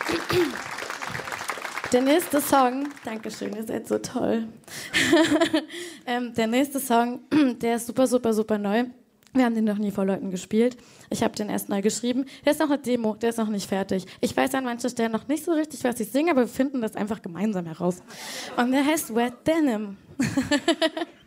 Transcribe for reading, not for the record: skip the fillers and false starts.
Der nächste Song, Dankeschön, ihr seid so toll. Der nächste Song, der ist super, super, super neu. Wir haben den noch nie vor Leuten gespielt. Ich habe den erst neu geschrieben. Der ist noch eine Demo, der ist noch nicht fertig. Ich weiß an manchen Stellen noch nicht so richtig, was ich singe, aber wir finden das einfach gemeinsam heraus. Und der heißt Wet Denim.